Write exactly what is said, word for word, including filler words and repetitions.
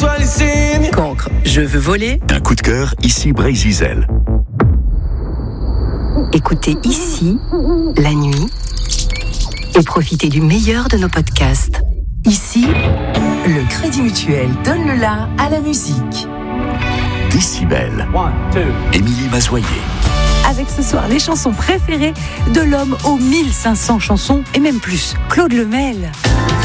reçois les signes. Cancre, je veux voler. Un coup de cœur, ici Brésil. Écoutez ici, la nuit, et profitez du meilleur de nos podcasts. Ici, le Crédit Mutuel donne le la à la musique. Décibel. Émilie Mazoyer. Avec ce soir les chansons préférées de l'homme aux mille cinq cents chansons et même plus, Claude Lemel.